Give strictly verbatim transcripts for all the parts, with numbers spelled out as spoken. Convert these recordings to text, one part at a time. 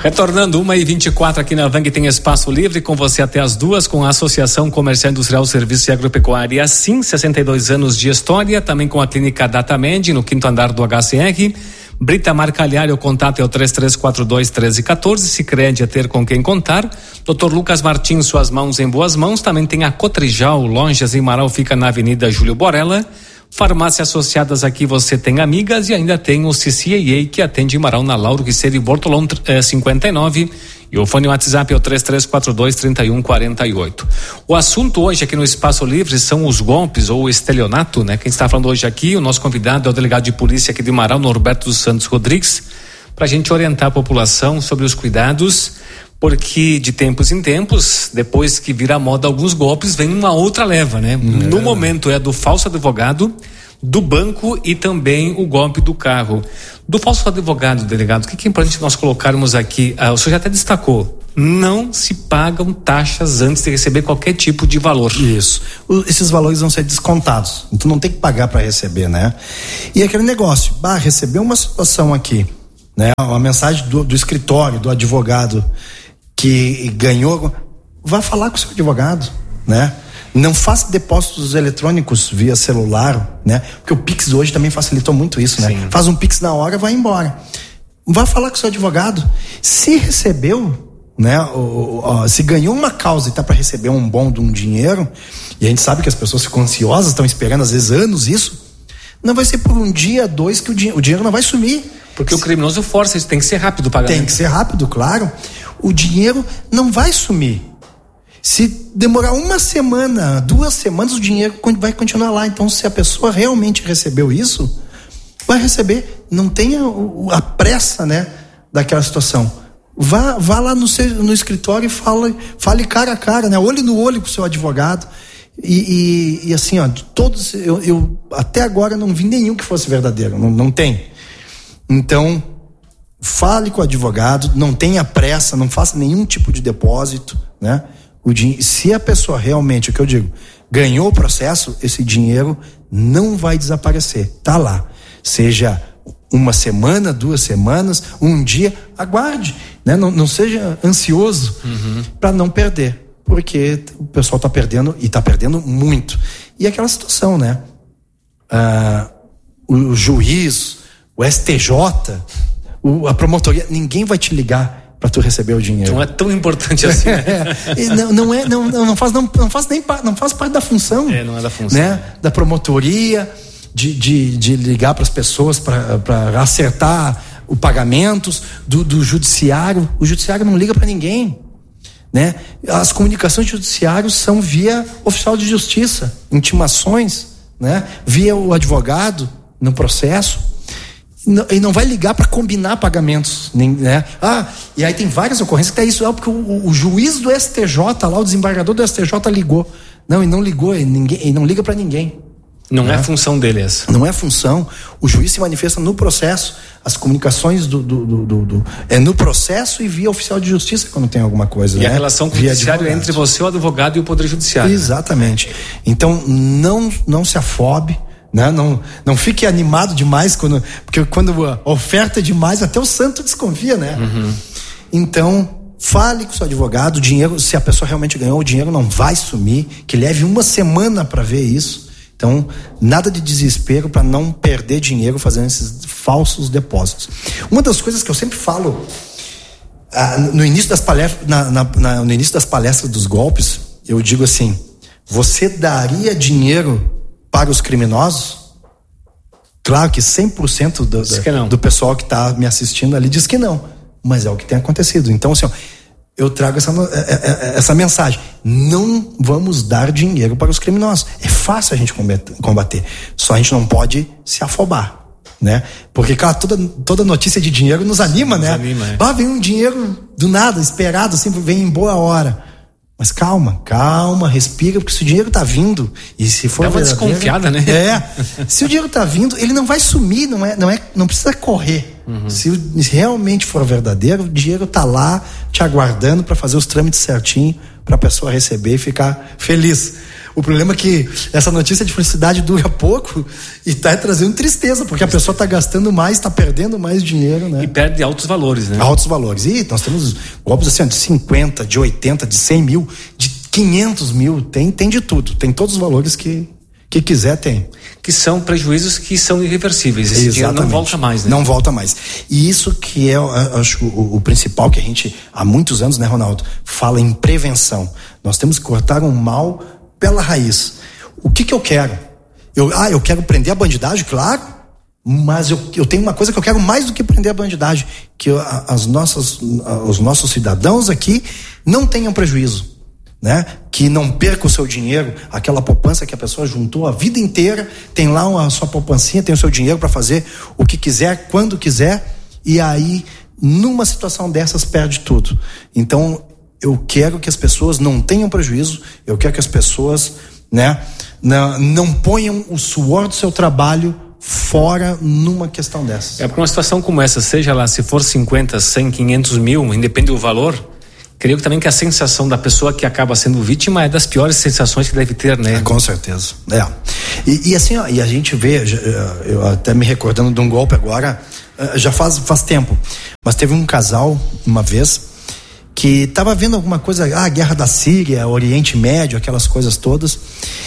Retornando, uma e vinte e quatro aqui na Vang tem espaço livre com você até as duas, com a Associação Comercial Industrial Serviço e Agropecuária Assim, sessenta e dois anos de história, também com a Clínica Datamed no quinto andar do H C R. Brita Marcalhar, o contato é o três três quatro dois, um três um quatro, Sicredi é ter com quem contar. doutor Lucas Martins, suas mãos em boas mãos. Também tem a Cotrijal, Lojas em Marau, fica na Avenida Júlio Borella. Farmácia Associadas, aqui você tem Amigas, e ainda tem o C C A A, que atende em Marau, na Lauro Riceiro e Bortolão eh, cinquenta e nove, e o fone WhatsApp é o três três quatro dois, três um quatro oito. O assunto hoje aqui no Espaço Livre são os golpes ou o estelionato, né? Quem está falando hoje aqui, o nosso convidado é o delegado de polícia aqui de Marau, Norberto dos Santos Rodrigues, para a gente orientar a população sobre os cuidados, porque de tempos em tempos, depois que vira moda alguns golpes, vem uma outra leva, né? É. No momento é do falso advogado, do banco e também o golpe do carro. Do falso advogado, delegado, o que, que é importante nós colocarmos aqui? Ah, o senhor já até destacou, não se pagam taxas antes de receber qualquer tipo de valor. Isso. O, esses valores vão ser descontados, então não tem que pagar para receber, né? E aquele negócio, bah, recebeu uma situação aqui, né? Uma mensagem do, do escritório, do advogado que ganhou, vá falar com o seu advogado, né? Não faça depósitos eletrônicos via celular, né? Porque o Pix hoje também facilitou muito isso, né? Sim. Faz um Pix na hora, vai embora. Vá falar com o seu advogado. Se recebeu, né? O, o, se ganhou uma causa e tá para receber um bom de um dinheiro, e a gente sabe que as pessoas ficam ansiosas, estão esperando às vezes anos isso, não vai ser por um dia, dois, que o, di- o dinheiro não vai sumir. Porque se... o criminoso força, isso tem que ser rápido o pagamento. Tem que ser rápido, claro. O dinheiro não vai sumir. Se demorar uma semana, duas semanas, o dinheiro vai continuar lá. Então, se a pessoa realmente recebeu isso, vai receber. Não tenha a pressa, né, daquela situação. Vá, vá lá no, seu, no escritório e fale, fale cara a cara, né, olho no olho com o seu advogado. E, e, e assim, ó, todos, eu, eu até agora não vi nenhum que fosse verdadeiro. Não, não tem. Então, fale com o advogado, não tenha pressa, não faça nenhum tipo de depósito, né? O din- se a pessoa realmente, o que eu digo, ganhou o processo, esse dinheiro não vai desaparecer, tá lá. Seja uma semana, duas semanas, um dia, aguarde, né? Não, não seja ansioso, uhum, para não perder, porque o pessoal tá perdendo, e tá perdendo muito. E aquela situação, né? Ah, o, o juiz, o S T J, o, a promotoria, ninguém vai te ligar para tu receber o dinheiro. Não é tão importante assim. é, não, não é, não, não faz, não, não faz nem não faz parte da função. É, não é da função. Né? Da promotoria, de, de, de ligar para as pessoas para acertar os pagamentos, do, do judiciário. O judiciário não liga para ninguém, né? As comunicações do judiciário são via oficial de justiça, intimações, né? Via o advogado no processo. E não vai ligar para combinar pagamentos, né? Ah, e aí tem várias ocorrências que é isso, é porque o, o juiz do S T J lá, o desembargador do S T J ligou. Não, ele não ligou, ele, ninguém, ele não liga para ninguém. Não, né? É função dele essa. Não é função. O juiz se manifesta no processo. As comunicações do, do, do, do, do é no processo e via oficial de justiça quando tem alguma coisa. E né? a relação com o judiciário é entre você, o advogado, e o Poder Judiciário. Exatamente. Então não, não se afobe. Né? Não, não fique animado demais, quando, porque quando a oferta é demais, até o santo desconfia, né? Uhum. Então, fale com o seu advogado, o dinheiro, se a pessoa realmente ganhou, o dinheiro não vai sumir, que leve uma semana para ver isso. Então, nada de desespero para não perder dinheiro fazendo esses falsos depósitos. Uma das coisas que eu sempre falo ah, no, início das palestras, na, na, na, no início das palestras dos golpes, eu digo assim: você daria dinheiro para os criminosos? Claro que cem por cento do, do, do pessoal que está me assistindo ali diz que não, mas é o que tem acontecido. Então, assim, ó, eu trago essa, essa mensagem: não vamos dar dinheiro para os criminosos. É fácil a gente combater, só a gente não pode se afobar, né? Porque, cara, toda, toda notícia de dinheiro nos anima, nos né? Anima, é. Ah, vem um dinheiro do nada, esperado, assim, vem em boa hora. Mas calma, calma, respira, porque se o dinheiro tá vindo, e se for... Dá uma desconfiada, né? É, se o dinheiro tá vindo, ele não vai sumir, não é, não é, não precisa correr. Uhum. Se realmente for verdadeiro, o dinheiro tá lá, te aguardando para fazer os trâmites certinho, para a pessoa receber e ficar feliz. O problema é que essa notícia de felicidade dura pouco e tá trazendo tristeza, porque a pessoa tá gastando mais, tá perdendo mais dinheiro, né? E perde altos valores, né? Altos valores. E nós temos golpes assim, de cinquenta, de oitenta, de cem mil, de quinhentos mil, tem, tem de tudo. Tem todos os valores que, que quiser, tem. Que são prejuízos que são irreversíveis. Esse dinheiro não volta mais, né? Não volta mais. E isso que é, acho, o, o principal que a gente, há muitos anos, né, Ronaldo, fala em prevenção. Nós temos que cortar um mal pela raiz. O que que eu quero? Eu, ah, eu quero prender a bandidagem, claro, mas eu, eu tenho uma coisa que eu quero mais do que prender a bandidagem, que as nossas, os nossos cidadãos aqui não tenham prejuízo. Né? Que não perca o seu dinheiro, aquela poupança que a pessoa juntou a vida inteira, tem lá uma, a sua poupancinha, tem o seu dinheiro para fazer o que quiser, quando quiser, e aí numa situação dessas perde tudo. Então eu quero que as pessoas não tenham prejuízo, eu quero que as pessoas, né, não, não ponham o suor do seu trabalho fora numa questão dessas. É porque uma situação como essa, seja lá se for cinquenta, cem, quinhentos mil, independe do valor, creio que também que a sensação da pessoa que acaba sendo vítima é das piores sensações que deve ter, né? É, com certeza. É. E, e assim, ó, e a gente vê, eu até me recordando de um golpe agora, já faz, faz tempo, mas teve um casal, uma vez, que estava vendo alguma coisa, ah, a guerra da Síria, Oriente Médio, aquelas coisas todas,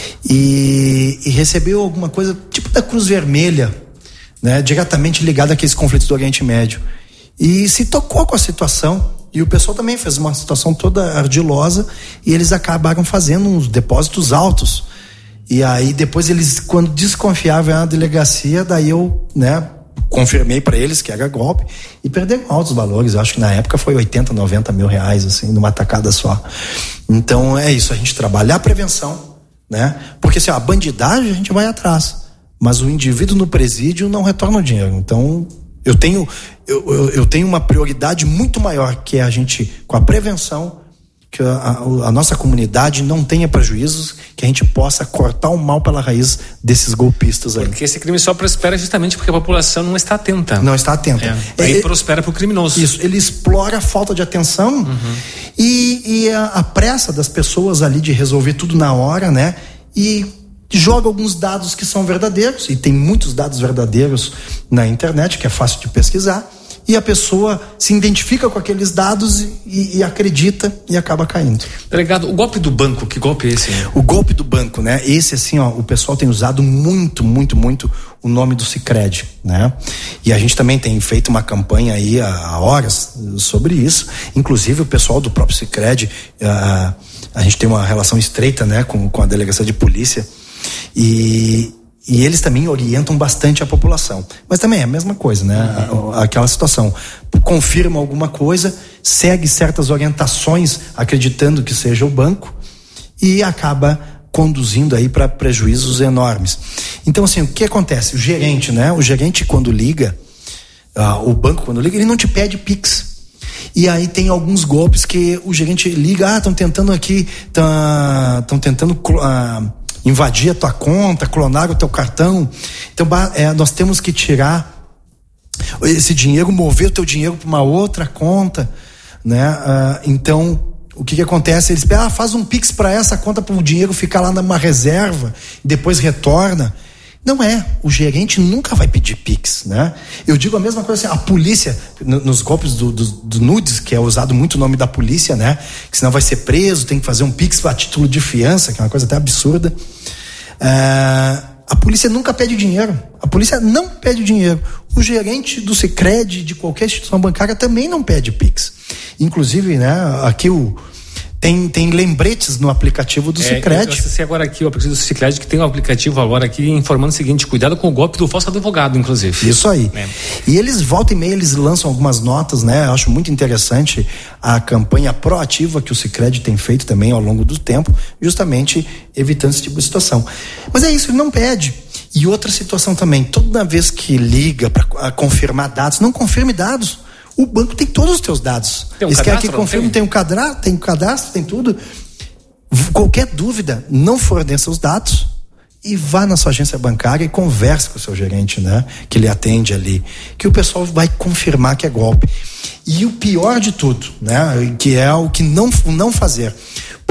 e, e recebeu alguma coisa, tipo da Cruz Vermelha, né? Diretamente ligada àqueles conflitos do Oriente Médio. E se tocou com a situação. E o pessoal também fez uma situação toda ardilosa e eles acabaram fazendo uns depósitos altos. E aí depois eles, quando desconfiavam na delegacia, daí eu, né, confirmei para eles que era golpe e perderam altos valores. Eu acho que na época foi oitenta, noventa mil reais, assim, numa tacada só. Então é isso, a gente trabalhar a prevenção, né? Porque assim, a bandidagem a gente vai atrás, mas o indivíduo no presídio não retorna o dinheiro. Então eu tenho eu, eu, eu tenho uma prioridade muito maior, que é a gente, com a prevenção, que a, a, a nossa comunidade não tenha prejuízos, que a gente possa cortar o mal pela raiz desses golpistas aí. Porque esse crime só prospera justamente porque a população não está atenta. Não está atenta. É, aí é, prospera para o criminoso. Isso, ele explora a falta de atenção, uhum. e, e a, a pressa das pessoas ali de resolver tudo na hora, né? E joga alguns dados que são verdadeiros, e tem muitos dados verdadeiros na internet, que é fácil de pesquisar, e a pessoa se identifica com aqueles dados e, e acredita e acaba caindo. Delegado, o golpe do banco, que golpe é esse? O golpe do banco, né? Esse, assim, ó, o pessoal tem usado muito, muito, muito o nome do Sicredi, né? E a gente também tem feito uma campanha aí há horas sobre isso. Inclusive o pessoal do próprio Sicredi, uh, a gente tem uma relação estreita, né, com, com a delegacia de polícia, e E eles também orientam bastante a população. Mas também é a mesma coisa, né? Uhum. Aquela situação. Confirma alguma coisa, segue certas orientações, acreditando que seja o banco, e acaba conduzindo aí para prejuízos enormes. Então, assim, o que acontece? O gerente, né? O gerente, quando liga, uh, o banco, quando liga, ele não te pede Pix. E aí tem alguns golpes que o gerente liga, ah, estão tentando aqui, estão tentando uh, invadir a tua conta, clonar o teu cartão. Então é, nós temos que tirar esse dinheiro, mover o teu dinheiro para uma outra conta, né? Uh, então o que que acontece? Eles pedem, ah, faz um Pix para essa conta para o dinheiro ficar lá numa reserva e depois retorna. Não é, o gerente nunca vai pedir Pix, né? Eu digo a mesma coisa assim, a polícia, no, nos golpes do, do, do nudes, que é usado muito o nome da polícia, né? Que senão vai ser preso, tem que fazer um Pix a título de fiança, que é uma coisa até absurda. É, a polícia nunca pede dinheiro, a polícia não pede dinheiro. O gerente do Sicredi, de qualquer instituição bancária, também não pede Pix. Inclusive, né, aqui o Tem, tem lembretes no aplicativo do é, Sicredi. Eu acessei agora aqui o aplicativo do Sicredi, que tem um aplicativo agora aqui informando o seguinte: cuidado com o golpe do falso advogado, inclusive. Isso aí. É. E eles, volta e meia, eles lançam algumas notas, né? Eu acho muito interessante a campanha proativa que o Sicredi tem feito também ao longo do tempo, justamente evitando esse tipo de situação. Mas é isso, ele não pede. E outra situação também, toda vez que liga para confirmar dados, não confirme dados. O banco tem todos os teus dados. Tem um Eles querem que cadastro, confirme, tem? tem um cadastro, tem um cadastro, tem tudo. Qualquer dúvida, não forneça os dados e vá na sua agência bancária e converse com o seu gerente, né? Que ele atende ali, que o pessoal vai confirmar que é golpe. E o pior de tudo, né? Que é o que não, não fazer.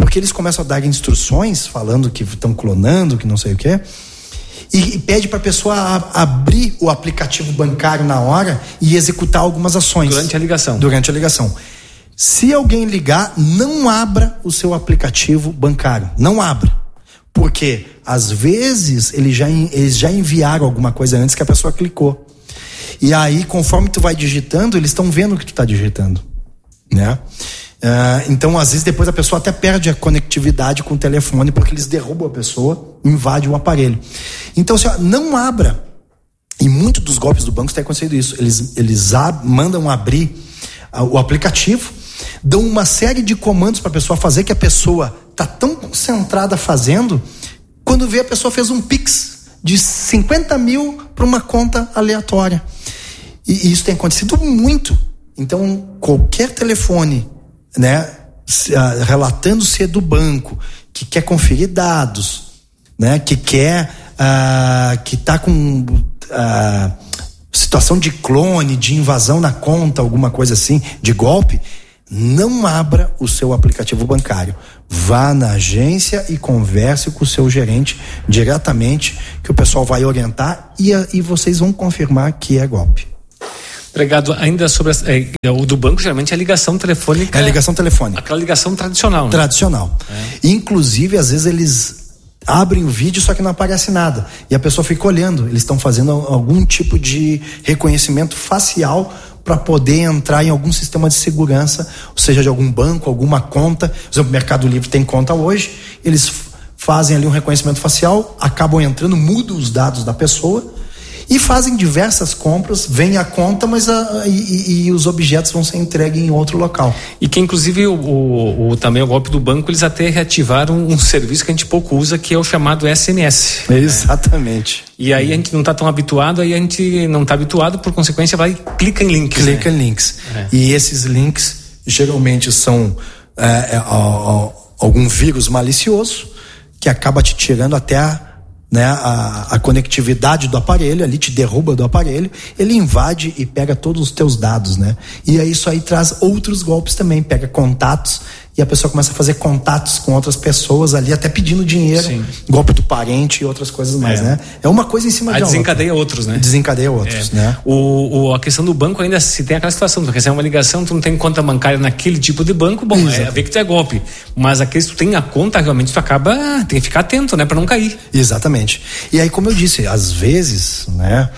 Porque eles começam a dar instruções falando que estão clonando, que não sei o quê, e, e pede para a pessoa a, abrir o aplicativo bancário na hora e executar algumas ações. Durante a ligação. Durante a ligação. Se alguém ligar, não abra o seu aplicativo bancário. Não abra. Porque, às vezes, eles já, eles já enviaram alguma coisa antes que a pessoa clicou. E aí, conforme tu vai digitando, eles estão vendo o que tu está digitando. Né? Uh, então, às vezes, depois a pessoa até perde a conectividade com o telefone, porque eles derrubam a pessoa, invadem o aparelho. Então, assim, ó, não abra. E muitos dos golpes do banco tem acontecido isso. Eles, eles ab- mandam abrir uh, o aplicativo, dão uma série de comandos para a pessoa fazer, que a pessoa está tão concentrada fazendo, quando vê a pessoa fez um Pix de cinquenta mil para uma conta aleatória. E, e isso tem acontecido muito. Então, qualquer telefone, né, relatando ser do banco, que quer conferir dados, né, que quer, uh, que está com uh, situação de clone, de invasão na conta, alguma coisa assim, de golpe, não abra o seu aplicativo bancário. Vá na agência e converse com o seu gerente diretamente, que o pessoal vai orientar e, e vocês vão confirmar que é golpe. Obrigado. Ainda sobre é, o do banco, geralmente é a ligação telefônica. É a ligação telefônica. Aquela ligação tradicional, né? Tradicional. É. Inclusive, às vezes eles abrem o vídeo, só que não aparece nada. E a pessoa fica olhando. Eles estão fazendo algum tipo de reconhecimento facial para poder entrar em algum sistema de segurança, ou seja, de algum banco, alguma conta. Por exemplo, o Mercado Livre tem conta hoje, eles fazem ali um reconhecimento facial, acabam entrando, mudam os dados da pessoa e fazem diversas compras, vem a conta, mas a, e, e os objetos vão ser entregues em outro local. E que inclusive o, o, o, também o golpe do banco, eles até reativaram um serviço que a gente pouco usa, que é o chamado S M S. Exatamente. Né? E aí a gente não está tão habituado, aí a gente não está habituado, por consequência vai e clica em links. Clica né? em links. É. E esses links geralmente são é, é, ó, ó, algum vírus malicioso que acaba te tirando até a Né, a, a conectividade do aparelho, ali te derruba do aparelho, ele invade e pega todos os teus dados, né? E aí isso aí traz outros golpes também, pega contatos e a pessoa começa a fazer contatos com outras pessoas ali, até pedindo dinheiro. Sim. Golpe do parente e outras coisas mais, é. né? É uma coisa em cima aí de outra. Desencadeia outros, né? Desencadeia outros, é. né? O, o, a questão do banco ainda se tem aquela situação, tu recebe uma ligação, tu não tem conta bancária naquele tipo de banco, bom, Exato. é ver que tu é golpe. Mas aquele se tu tem a conta, realmente tu acaba, tem que ficar atento, né? Pra não cair. Exatamente. E aí, como eu disse, às vezes, né?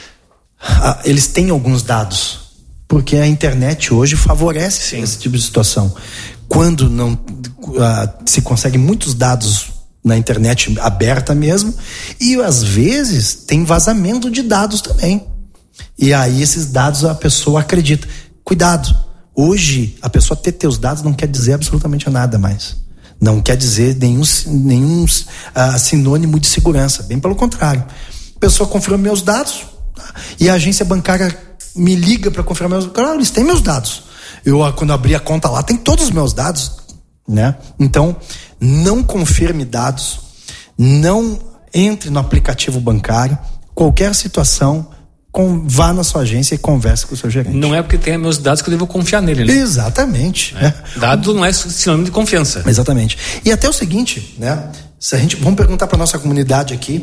Eles têm alguns dados, porque a internet hoje favorece Sim. esse tipo de situação. Quando não uh, se consegue muitos dados na internet aberta mesmo, e às vezes tem vazamento de dados também. E aí esses dados a pessoa acredita. Cuidado, hoje a pessoa ter teus dados não quer dizer absolutamente nada mais. Não quer dizer nenhum, nenhum uh, sinônimo de segurança, bem pelo contrário. A pessoa confirma meus dados e a agência bancária me liga para confirmar meus dados. Claro, eles têm meus dados. Eu, quando abri a conta lá, tem todos os meus dados, né? Então, não confirme dados, não entre no aplicativo bancário, qualquer situação, com, vá na sua agência e converse com o seu gerente. Não é porque tem meus dados que eu devo confiar nele, né? Exatamente. É. É. Dado não é sinônimo de confiança. Exatamente. E até o seguinte, né? Se a gente, vamos perguntar para nossa comunidade aqui,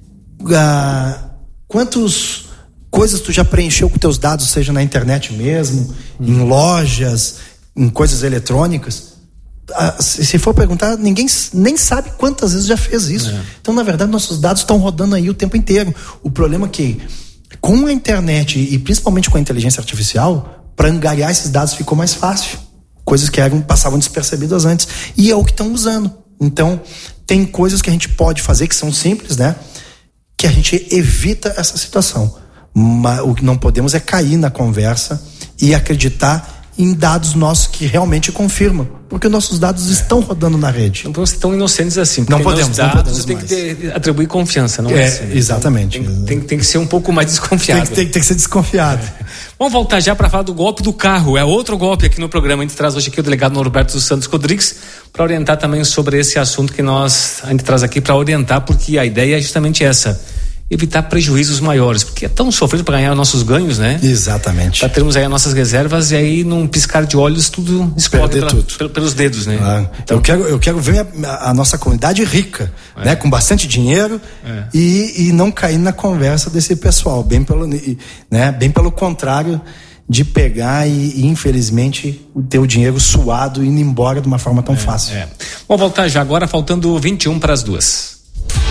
uh, quantos coisas tu já preencheu com teus dados, seja na internet mesmo, hum. em lojas, em coisas eletrônicas. Ah, se for perguntar, ninguém nem sabe quantas vezes já fez isso. É. Então, na verdade, nossos dados estão rodando aí o tempo inteiro. O problema é que, com a internet e principalmente com a inteligência artificial, para angariar esses dados ficou mais fácil. Coisas que eram, passavam despercebidas antes. E é o que estão usando. Então, tem coisas que a gente pode fazer que são simples, né? Que a gente evita essa situação. Mas o que não podemos é cair na conversa e acreditar em dados nossos que realmente confirmam, porque nossos dados é. estão rodando na rede. Não podemos ser tão inocentes assim. Não podemos, nos dados, não podemos tem mais. que ter, atribuir confiança, não é, é assim. Exatamente. Então, tem, tem, tem que ser um pouco mais desconfiado. Tem que, tem, tem que ser desconfiado. É. Vamos voltar já para falar do golpe do carro. É outro golpe aqui no programa. A gente traz hoje aqui o delegado Norberto dos Santos Rodrigues para orientar também sobre esse assunto que nós a gente traz aqui para orientar, porque a ideia é justamente essa. evitar prejuízos maiores, porque é tão sofrido para ganhar nossos ganhos, né? Exatamente. Para termos aí as nossas reservas e aí num piscar de olhos tudo explode pela, tudo. Pel, pelos dedos, né? Ah, então, eu quero, eu quero ver a, a nossa comunidade rica, é. né? Com bastante dinheiro é. e, e não cair na conversa desse pessoal, bem pelo, né? Bem pelo contrário, de pegar e, e infelizmente ter o dinheiro suado e indo embora de uma forma tão é, fácil. É. Vamos voltar já agora, faltando vinte e um para as duas.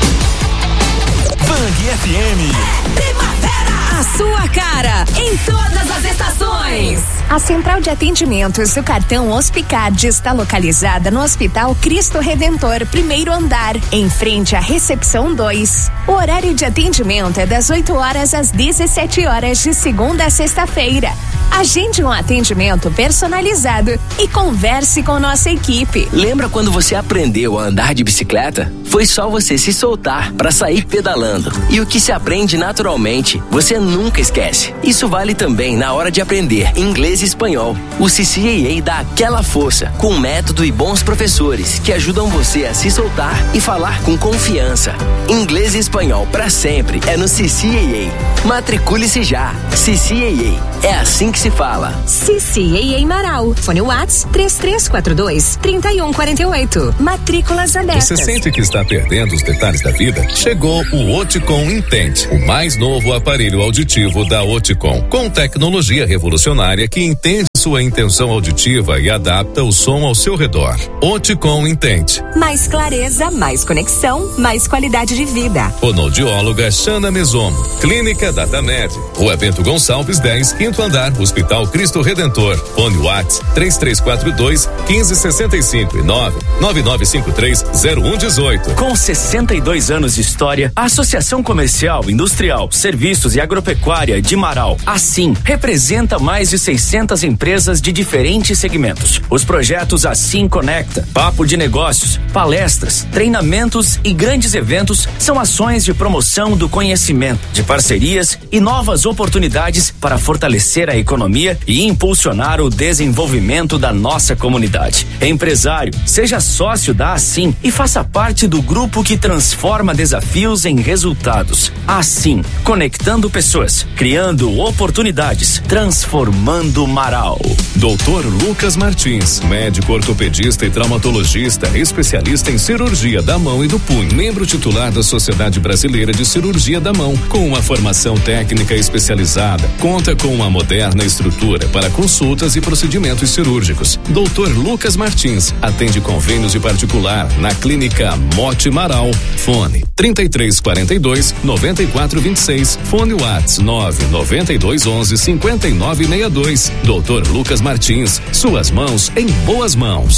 Bang F M. Primavera, a sua cara, em todas as estações. A central de atendimentos do cartão Hospicard está localizada no Hospital Cristo Redentor, primeiro andar, em frente à recepção dois. O horário de atendimento é das oito horas às dezessete horas, de segunda a sexta-feira. Agende um atendimento personalizado e converse com nossa equipe. Lembra quando você aprendeu a andar de bicicleta? Foi só você se soltar para sair pedalando. E o que se aprende naturalmente, você nunca esquece. Isso vale também na hora de aprender inglês e espanhol. O C C A A dá aquela força, com método e bons professores que ajudam você a se soltar e falar com confiança. Inglês e espanhol para sempre é no C C A A. Matricule-se já. C C A A. É assim que se fala. C C A A Marau. Fone Whats três três quatro dois, três um quatro oito. Matrículas abertas. Você sente que está perdendo os detalhes da vida? Chegou o Oticon Intente, o mais novo aparelho auditivo da Oticon, com tecnologia revolucionária que entende sua intenção auditiva e adapta o som ao seu redor. Oticon Intente. Mais clareza, mais conexão, mais qualidade de vida. Fonoaudióloga Xana Mesomo. Clínica DataMed. Rua Bento Gonçalves dez, quinto andar, Hospital Cristo Redentor. Fone Whats três três quatro dois, um cinco seis cinco e nove nove nove cinco três zero um um oito. Com sessenta e dois anos de história, a Associação Comercial, Industrial, Serviços e Agropecuária de Marau, assim, representa mais de seiscentas empresas de diferentes segmentos. Os projetos Assim Conecta, Papo de Negócios, palestras, treinamentos e grandes eventos são ações de promoção do conhecimento, de parcerias e novas oportunidades para fortalecer a economia e impulsionar o desenvolvimento da nossa comunidade. Empresário, seja sócio da Assim e faça parte do grupo que transforma desafios em resultados. Assim, conectando pessoas, criando oportunidades, transformando Marau. doutor Lucas Martins, médico ortopedista e traumatologista, especialista em cirurgia da mão e do punho, membro titular da Sociedade Brasileira de Cirurgia da Mão, com uma formação técnica especializada, conta com uma moderna estrutura para consultas e procedimentos cirúrgicos. doutor Lucas Martins atende convênios de particular na Clínica Mote Marau. Fone trinta e três quarenta e dois, noventa e quatro vinte e seis. Fone Whats nove noventa e dois onze, cinquenta e nove sessenta e dois. doutor Lucas Martins, suas mãos em boas mãos.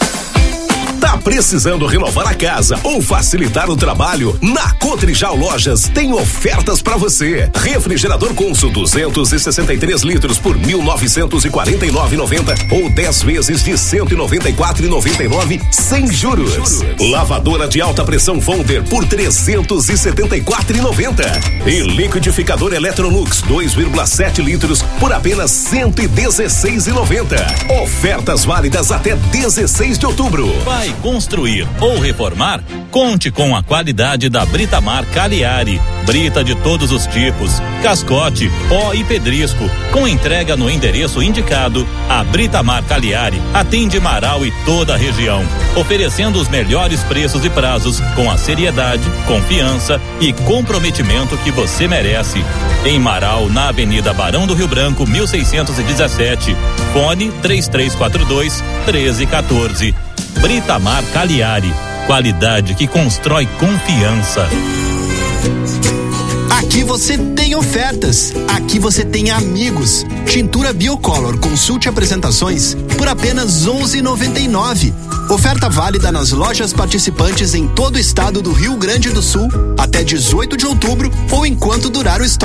Tá precisando renovar a casa ou facilitar o trabalho? Na Cotrijal Lojas tem ofertas para você. Refrigerador Consul duzentos e sessenta e três litros por mil novecentos e quarenta e nove reais e noventa centavos ou dez vezes de cento e noventa e quatro reais e noventa e nove centavos sem juros. juros. Lavadora de alta pressão Wonder por trezentos e setenta e quatro reais e noventa centavos. E liquidificador Electrolux dois vírgula sete litros por apenas cento e dezesseis reais e noventa centavos. Ofertas válidas até dezesseis de outubro. Vai construir ou reformar? Conte com a qualidade da Britamar Cagliari. Brita de todos os tipos, cascote, pó e pedrisco. Com entrega no endereço indicado, a Britamar Cagliari atende Marau e toda a região, oferecendo os melhores preços e prazos com a seriedade, confiança e comprometimento que você merece. Em Marau, na Avenida Barão do Rio Branco, mil seiscentos e dezessete. Fone três três quatro dois, treze quatorze. Britamar Cagliari, qualidade que constrói confiança. Aqui você tem ofertas, aqui você tem amigos. Tintura Biocolor, consulte apresentações por apenas onze reais e noventa e nove centavos. Oferta válida nas lojas participantes em todo o estado do Rio Grande do Sul até dezoito de outubro ou enquanto durar o estoque.